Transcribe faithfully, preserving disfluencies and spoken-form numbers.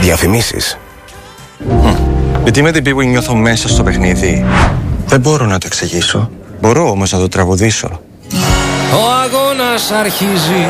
Διαφημίσεις. Mm. Γιατί με την πίπου νιώθω μέσα στο παιχνίδι. Δεν μπορώ να το εξηγήσω. Μπορώ όμως να το τραγουδήσω. Ο αγώνας αρχίζει.